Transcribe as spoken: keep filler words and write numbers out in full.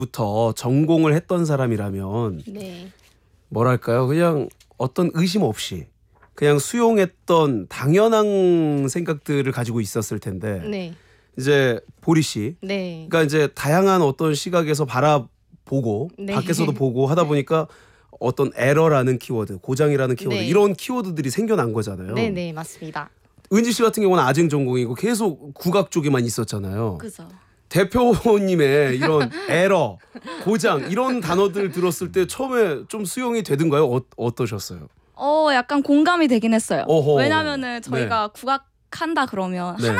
부터 전공을 했던 사람이라면 네. 뭐랄까요? 그냥 어떤 의심 없이 그냥 수용했던 당연한 생각들을 가지고 있었을 텐데 네. 이제 보리 씨, 네. 그러니까 이제 다양한 어떤 시각에서 바라보고 네. 밖에서도 보고 하다 보니까 어떤 에러라는 키워드, 고장이라는 키워드 네. 이런 키워드들이 생겨난 거잖아요. 네, 네, 맞습니다. 은지 씨 같은 경우는 아쟁 전공이고 계속 국악 쪽에만 있었잖아요. 그죠. 대표님의 이런 에러, 고장 이런 단어들 들었을 때 처음에 좀 수용이 되던가요? 어, 어떠셨어요? 어 약간 공감이 되긴 했어요. 어허. 왜냐면은 저희가 국악 한다 그러면 네.